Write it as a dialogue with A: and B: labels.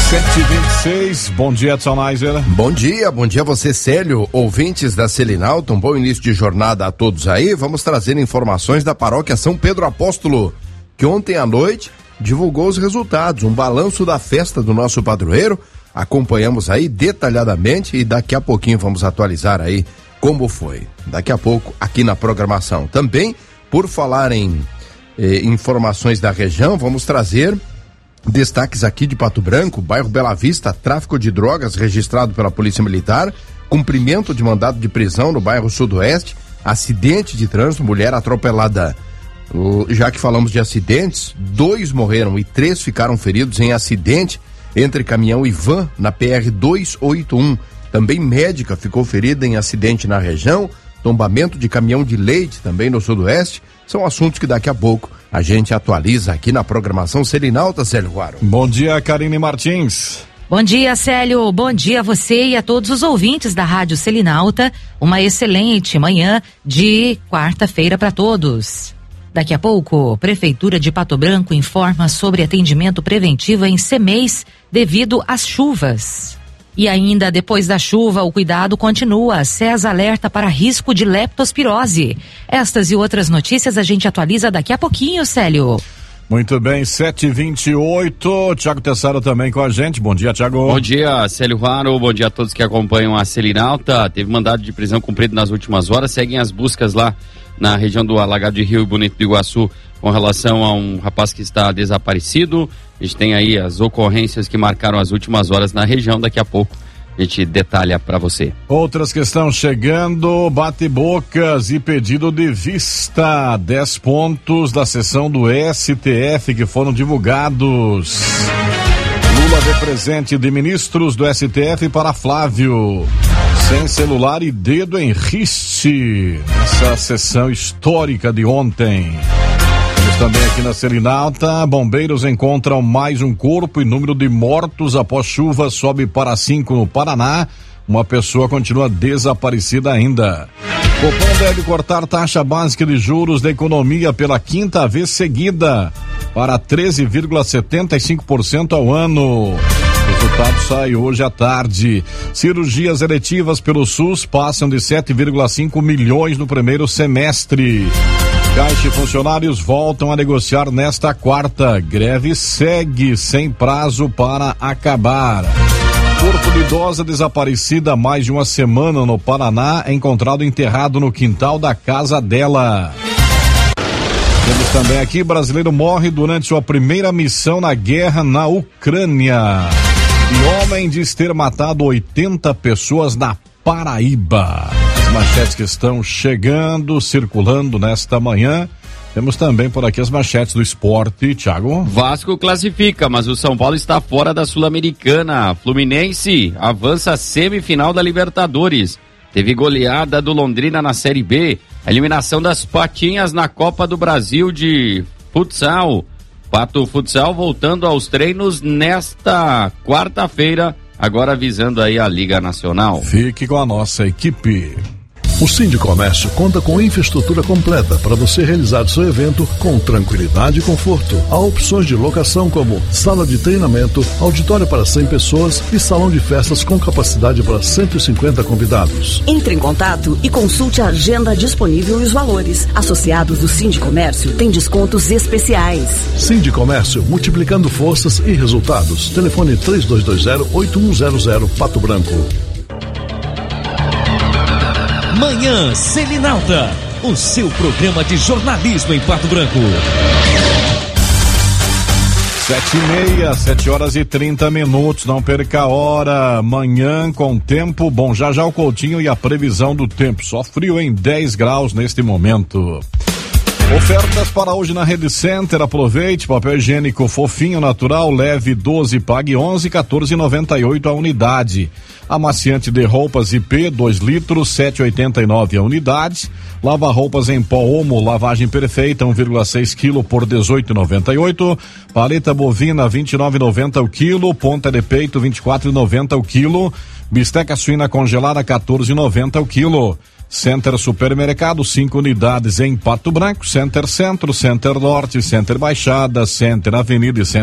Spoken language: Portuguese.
A: 7h26, bom dia, Edson Neiser.
B: Bom dia a você, Célio, ouvintes da Selinalta, um bom início de jornada a todos aí. Vamos trazer informações da paróquia São Pedro Apóstolo, que ontem à noite divulgou os resultados, um balanço da festa do nosso padroeiro. Acompanhamos aí detalhadamente e daqui a pouquinho vamos atualizar aí como foi. Daqui a pouco aqui na programação. Também, por falar em informações da região, vamos trazer destaques aqui de Pato Branco, bairro Bela Vista, tráfico de drogas registrado pela Polícia Militar, cumprimento de mandado de prisão no bairro Sudoeste, acidente de trânsito, mulher atropelada. Já que falamos de acidentes, 2 morreram e 3 ficaram feridos em acidente entre caminhão e van na PR 281. Também médica ficou ferida em acidente na região, tombamento de caminhão de leite também no Sudoeste. São assuntos que daqui a pouco a gente atualiza aqui na programação Selinalta, Célio Guaro.
A: Bom dia, Karine Martins.
C: Bom dia, Célio. Bom dia a você e a todos os ouvintes da Rádio Selinalta. Uma excelente manhã de quarta-feira para todos. Daqui a pouco, Prefeitura de Pato Branco informa sobre atendimento preventivo em CEMEIS devido às chuvas. E ainda depois da chuva, o cuidado continua. SES alerta para risco de leptospirose. Estas e outras notícias a gente atualiza daqui a pouquinho, Célio.
A: Muito bem, 7h28, Thiago Tessaro também com a gente. Bom dia, Thiago.
D: Bom dia, Célio Raro, bom dia a todos que acompanham a Selinalta. Teve mandado de prisão cumprido nas últimas horas, seguem as buscas lá na região do Alagado de Rio e Bonito do Iguaçu com relação a um rapaz que está desaparecido. A gente tem aí as ocorrências que marcaram as últimas horas na região, daqui a pouco a gente detalha para você.
A: Outras que estão chegando, bate-bocas e pedido de vista, 10 pontos da sessão do STF que foram divulgados. Lula vê presente de ministros do STF para Flávio, sem celular e dedo em riste, essa sessão histórica de ontem. Também aqui na Selinalta, bombeiros encontram mais um corpo e número de mortos após chuva sobe para 5 no Paraná. Uma pessoa continua desaparecida ainda. Copom deve cortar taxa básica de juros da economia pela 5ª vez seguida para 13,75% ao ano. O resultado sai hoje à tarde. Cirurgias eletivas pelo SUS passam de 7,5 milhões no primeiro semestre. Caixa e funcionários voltam a negociar nesta quarta. Greve segue sem prazo para acabar. Corpo de idosa desaparecida há mais de uma semana no Paraná é encontrado enterrado no quintal da casa dela. Temos também aqui, brasileiro morre durante sua primeira missão na guerra na Ucrânia. E homem diz ter matado 80 pessoas na Paraíba. As manchetes que estão chegando, circulando nesta manhã. Temos também por aqui as manchetes do esporte, Thiago.
D: Vasco classifica, mas o São Paulo está fora da Sul-Americana. Fluminense avança à semifinal da Libertadores. Teve goleada do Londrina na Série B. A eliminação das Patinhas na Copa do Brasil de futsal. Pato Futsal voltando aos treinos nesta quarta-feira, agora visando aí a Liga Nacional.
A: Fique com a nossa equipe.
E: O Sindicomércio conta com infraestrutura completa para você realizar seu evento com tranquilidade e conforto. Há opções de locação como sala de treinamento, auditório para 100 pessoas e salão de festas com capacidade para 150 convidados.
F: Entre em contato e consulte a agenda disponível e os valores. Associados do Sindicomércio têm descontos especiais.
E: Sindicomércio, multiplicando forças e resultados. Telefone 3220-8100 Pato Branco.
G: Manhã Selinalta, o seu programa de jornalismo em Pato Branco.
A: 7h30, 7h30, não perca a hora. Manhã com tempo bom. Já o Coutinho e a previsão do tempo. Só frio em 10 graus neste momento. Ofertas para hoje na Rede Center, aproveite, papel higiênico fofinho natural, leve 12, pague 11, 14,98 a unidade. Amaciante de roupas IP, 2 litros, 7,89 a unidade. Lava roupas em pó Omo, lavagem perfeita, 1,6 kg por 18,98. Paleta bovina, 29,90 o quilo. Ponta de peito, 24,90 o quilo. Bisteca suína congelada, 14,90 o quilo. Center Supermercado, 5 unidades em Pato Branco, Center Centro, Center Norte, Center Baixada, Center Avenida e Center